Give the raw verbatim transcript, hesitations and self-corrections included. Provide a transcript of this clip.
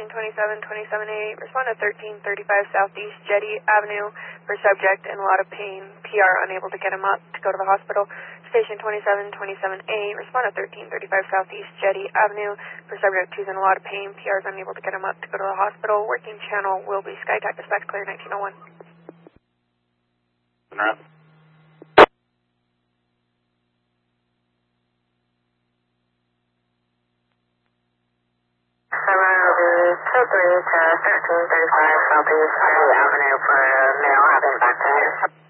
Station twenty-seven twenty-seven eight, respond to thirteen thirty-five Southeast Jetty Avenue for subject in a lot of pain. P R unable to get him up to go to the hospital. Station twenty-seven twenty-seven eight, respond to thirteen thirty-five Southeast Jetty Avenue for subject who's in a lot of pain. P R is unable to get him up to go to the hospital. Working channel will be SkyTac dispatch clear nineteen oh one. Right. two three to thirteen thirty-five Southeast Jetty Avenue for male having back pain.